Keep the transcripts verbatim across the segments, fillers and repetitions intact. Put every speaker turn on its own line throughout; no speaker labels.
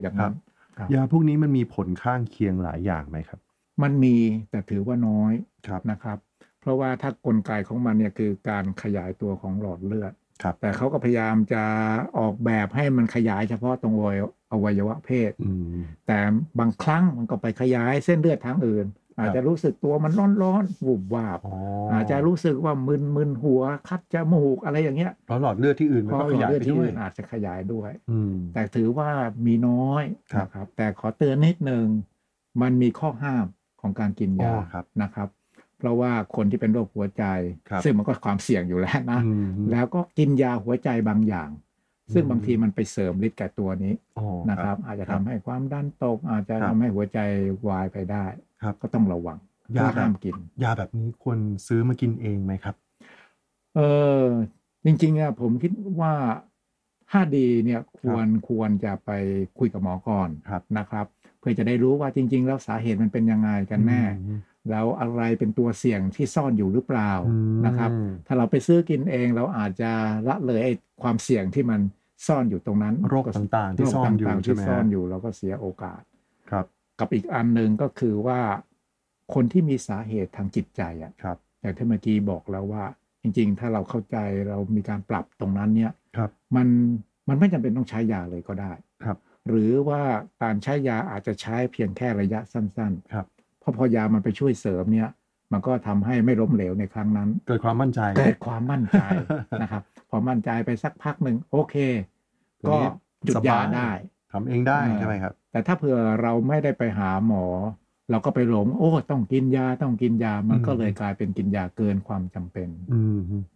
อย่าง
ครั
นั้
บ
นครับ
ยาพวกนี้มันมีผลข้างเคียงหลายอย่างไหมครับ
มันมีแต่ถือว่าน้อย
ครับ
นะครับเพราะว่าถ้ากลไกของมันเนี่ยคือการขยายตัวของหลอดเลือด
ครับ
แต่เขาก็พยายามจะออกแบบให้มันขยายเฉพาะตรงอวัยอวัยวะเพศ
อืม
แต่บางครั้งมันก็ไปขยายเส้นเลือดทางอื่น
ค
อาจ
รับ
จะรู้สึกตัวมันร้อนๆวูบวาบ
อ๋อ
อาจจะรู้สึกว่ามึนๆหัวคัดจมูกอะไรอย่างเงี้ย
เพราะหลอดเลือดที่อื่น
เพ
มันก็ข
ราะหลอดเลือด
ยายไปด้วย
ที่อื่นอาจจะขยายด้วย
อืม
แต่ถือว่ามีน้อย
ครับ
นะครับแต่ขอเตือนนิดนึงมันมีข้อห้ามของการกิน
อ๋อ
ยา
ครับ
นะครับเพราะว่าคนที่เป็นโรคหัวใจ
ครับ
ซึ่งมันก็ความเสี่ยงอยู่แล้วนะ
อืม
แล้วก็กินยาหัวใจบางอย่าง
อื
ซึ่งบางทีมัน
ม
ไปเสริมฤทธิ์แก่ตัวนี้
อ๋อครับ
นะครับอาจจะ
ครับ
ทำให้ความดันตกอาจจะ
ครับ
ทำให้หัวใจวายไปได้
ครับ
ก็ต้องระวัง
ยา
ว่า
แบบ
ห้ามกิน
ยาแบบนี้ควรซื้อมากินเองไหมครับ
เออจริงๆอะผมคิดว่าถ้าดีเนี่ยค
ครับ
วรควรจะไปคุยกับหมอก่อน
ครับ
นะครับเพื่อจะได้รู้ว่าจริงๆแล้วสาเหตุมันเป็นยังไงกั
อื
นแน่
ม
แล้วอะไรเป็นตัวเสี่ยงที่ซ่อนอยู่หรือเปล่า
อื
นะครับ
ม
ถ้าเราไปซื้อกินเองเราอาจจะละเลยไอ้ความเสี่ยงที่มันซ่อนอยู่ตรงนั้น
โรค
ก็
ต่างๆ
โรคต
ที่ซ่อนอยู่
่างๆ
ใช่ไหมฮะ
ที่ซ่อนอยู่เราก็เสียโอกาส
ครับ
กับอีกอันหนึ่งก็คือว่าคนที่มีสาเหตุทางจิตใจอ่ะ
ครับ
อย่างที่เมื่อกี้บอกแล้วว่า จริงๆ ถ้าเราเข้าใจเรามีการปรับตรงนั้นเนี่ย
ครับ
มันมันไม่จำเป็นต้องใช้ยาเลยก็ได้
ครับ
หรือว่าการใช้ยาอาจจะใช้เพียงแค่ระยะสั้น
ครับ
ๆเพราะพอยามันไปช่วยเสริมเนี่ยมันก็ทำให้ไม่ล้มเหลวในครั้งนั้น
เกิดความมั่นใจ
เกิดความมั่นใจนะครับพอมั่นใจไปสักพักหนึ่งโอเคก็
ตัวนี้
หยุด
สบาย
ยาได้
ทำเองได้
เออ
ใช่ไหมครับ
แต่ถ้าเผื่อเราไม่ได้ไปหาหมอเราก็ไปหลงโอ้ต้องกินยาต้องกินยามันก็เลยกลายเป็นกินยาเกินความจำเป็น
อืมอืม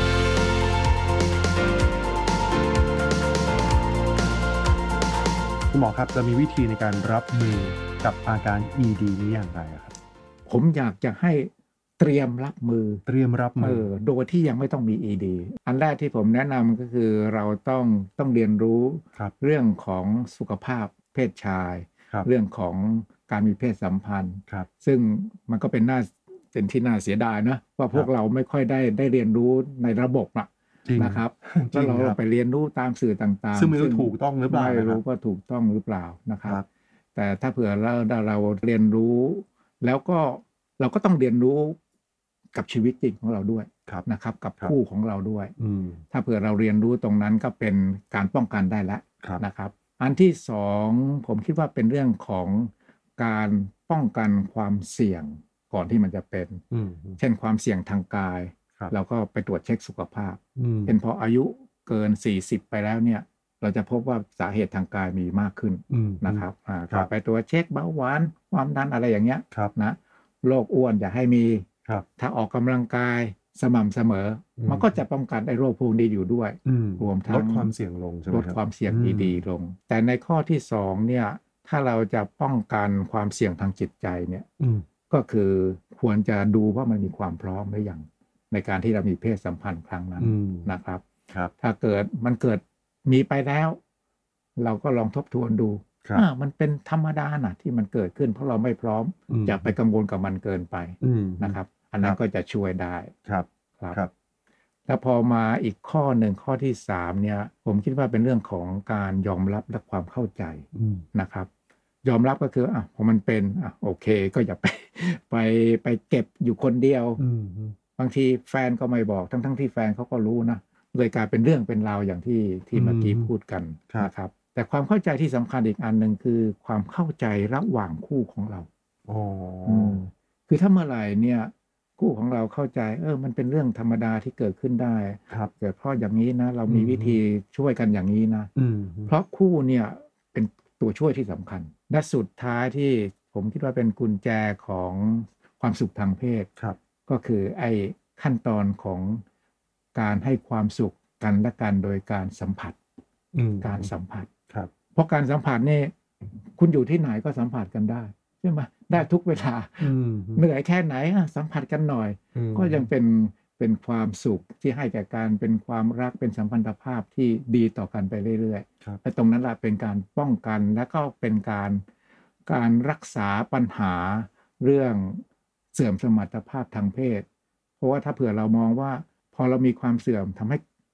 คุณหมอครับจะมีวิธีในการรับมือกับอาการ อี ดี นี้อย่างไรอะครับ
ผมอยากจะให้เตรียมรับมือ
เตรียมรับ
เอ
มือ
อโดยที่ยังไม่ต้องมี อี ดี อันแรกที่ผมแนะนำก็คือเราต้องต้องเรียนรู้
ครับ
เรื่องของสุขภาพเพศชาย
ครับ
เรื่องของการมีเพศสัมพันธ์
ครับ
ซึ่งมันก็เป็นน่าเป็นที่น่าเสียดายนะว่าพวกเราไม่ค่อยได้ได้เรียนรู้ในระบบอะ
จริง
นะครับ
จริง
แล้วเรา
ครับ
ไปเรียนรู้ตามสื่อต่าง
ซึ่งไม่
ๆซึ่ง
รู้ถูกต้องหรือเปล่า
ไม่
นะครับ
รู้ว่าถูกต้องหรือเปล่านะค
ค
รับ
รับ
แต่ถ้าเผื่อเราเราเรียนรู้แล้วก็เราก็ต้องเรียนรู้กับชีวิตจริงของเราด้วย
ครับ
นะครับกับ
ครับ
คู่ของเราด้วย
อืม
ถ้าเผื่อเราเรียนรู้ตรงนั้นก็เป็นการป้องกันได้แล้ว
ครับ
นะครับอันที่สองผมคิดว่าเป็นเรื่องของการป้องกันความเสี่ยงก่อนที่มันจะเป็น
อืม
เช่นความเสี่ยงทางกาย
ครับ
เราก็ไปตรวจเช็คสุขภาพ
อืม
เป็นพออายุเกินสี่สิบไปแล้วเนี่ยเราจะพบว่าสาเหตุทางกายมีมากขึ้น
อืม
นะครับอ่า
ครั
ก็
บ
ไปตรวจเช็คเบาหวานความดันอะไรอย่างเงี้ย
ครับ
นะโรคอ้วนอย่าให้มี
ครับ
ถ้าออกกำลังกายสม่ำเสมอ
อืม
มันก็จะป้องกันไอ้โรคพวกนี้อยู่ด้วย
อืม
รวม
ล
ทั้ง
ดความเสี่ยงลงใช่ไห
ล
มครับ
ดความเสี่ยง
อืม
ดีๆลงแต่ในข้อที่สองเนี่ยถ้าเราจะป้องกันความเสี่ยงทางจิตใจเนี่ย
อืม
ก็คือควรจะดูว่ามันมีความพร้อมหรือยังในการที่เรามีเพศสัมพันธ์ครั้งนั้น
อืม
นะครับ
ครับ
ถ้าเกิดมันเกิดมีไปแล้ว เราก็ลองทบทวนดู
ครับ
อ่ามันเป็นธรรมดานะที่มันเกิดขึ้นเพราะเราไม่พร้อม
อืม
อย่าไปกังวลกับมันเกินไป
อืม
นะครับอัน
ค
นั้
รับ
นก็จะช่วยได้
ครับ
ครับ
ครับ
แล้วพอมาอีกข้อหนึ่งข้อที่สามเนี่ยผมคิดว่าเป็นเรื่องของการยอมรับและความเข้าใจ
อืม
นะครับ ยอมรับก็คืออ่ะพอมันเป็นอ่ะโอเคก็อย่าไปไปไปเก็บอยู่คนเดียว
อืมอืม
บางทีแฟนก็ไม่บอกทั้งทั้งที่แฟนเขาก็รู้นะเลยกลายเป็นเรื่องเป็นราวอย่างที่ที่เมื่อกี้พูดกัน
ครับ
นะครับแต่ความเข้าใจที่สำคัญอีกอันหนึ่งคือความเข้าใจระหว่างคู่ของเรา
อ๋อ
อืมคือถ้าเมื่อไหร่เนี่ยคู่ของเราเข้าใจเออมันเป็นเรื่องธรรมดาที่เกิดขึ้นได้
ครับ
เกิดเพราะอย่างนี้นะเรา
อืม
มีวิธีช่วยกันอย่างนี้นะ
อืม
เพราะคู่เนี่ยเป็นตัวช่วยที่สำคัญและสุดท้ายที่ผมคิดว่าเป็นกุญแจของความสุขทางเพศ
ครับ
ก็คือไอ้ขั้นตอนของการให้ความสุขกันและกันโดยการสัมผัส
อืม
การสัมผัส
ครับ
เพราะการสัมผัสนี่คุณอยู่ที่ไหนก็สัมผัสกันได้ใช่ไหมได้ทุกเวลา
อืม
เหนื่อยแค่ไหนอ่ะสัมผัสกันหน่อย
อืม
ก็ยังเป็นเป็นความสุขที่ให้แก่การเป็นความรักเป็นสัมพันธภาพที่ดีต่อกันไปเรื่อย
ครับ
ๆและตรงนั้นแหละเป็นการป้องกันและก็เป็นการการรักษาปัญหาเรื่องเสื่อมสมรรถภาพทางเพศเพราะว่าถ้าเผื่อเรามองว่าพอเรามีความเสื่อมทำให้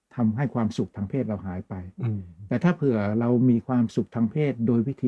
ทำให้ความสุขทางเพศเราหายไป
อืม
แต่ถ้าเผื่อเรามีความสุขทางเพศโดยวิธี